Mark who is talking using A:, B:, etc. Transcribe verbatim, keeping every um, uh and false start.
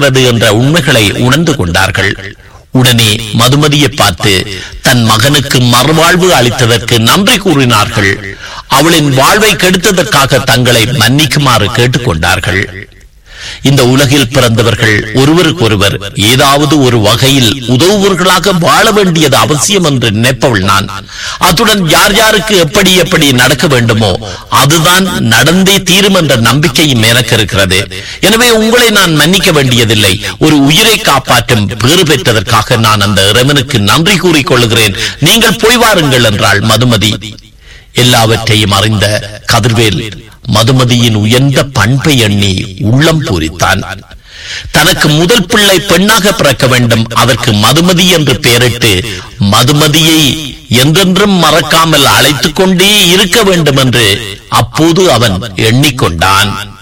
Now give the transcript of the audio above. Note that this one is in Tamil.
A: இருக்கிறது என்ற உண்மைகளை உணர்ந்து கொண்டார்கள். உடனே மதுமதியை பார்த்து தன் மகனுக்கு மறுவாழ்வு அளித்ததற்கு நன்றி கூறினார்கள். அவளின் வாழ்வை கெடுத்ததற்காக தங்களை மன்னிக்குமாறு கேட்டுக்கொண்டார்கள். இந்த உலகில் பிறந்தவர்கள் ஒருவருக்கொருவர் ஏதாவது ஒரு வகையில் உதவுவர்களாக வாழ வேண்டியது அவசியம் என்று நினைப்பவள் நான். அத்துடன் யார் யாருக்கு எப்படி எப்படி நடக்க வேண்டுமோ அதுதான் நடந்தே தீரும் என்ற நம்பிக்கையும் எனக்கு இருக்கிறது. எனவே உங்களை நான் மன்னிக்க வேண்டியதில்லை. ஒரு உயிரை காப்பாற்றும் பேறு பெற்றதற்காக நான் அந்த இறைவனுக்கு நன்றி கூறிக்கொள்கிறேன். நீங்கள் போய் வாருங்கள் என்றாள் மதுமதி. எல்லாவற்றையும் அறிந்த கதிர்வேல் மதுமதியின் உயர்ந்த பண்பை எண்ணி உள்ளம் பூரித்தான். தனக்கு முதல் பிள்ளை பெண்ணாக பிறக்க வேண்டும், அதற்கு மதுமதி என்று பெயரிட்டு மதுமதியை என்றென்றும் மறக்காமல் அழைத்துக் கொண்டே இருக்க வேண்டும் என்று அப்போது அவன் எண்ணிக்கொண்டான்.